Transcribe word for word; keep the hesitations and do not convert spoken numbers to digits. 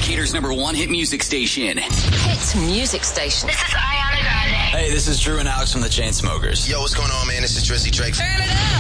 Decatur's number one hit music station. Hit music station. This is Ariana Grande. Hey, this is Drew and Alex from the Chainsmokers. Yo, what's going on, man? This is Drizzy Drake. Turn it up.